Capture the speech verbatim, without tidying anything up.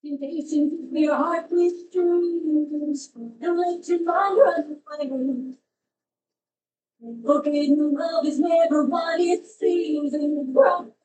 Temptation, your heart with dreams, and let your mind run away. Forbidden love is never what it seems, and broken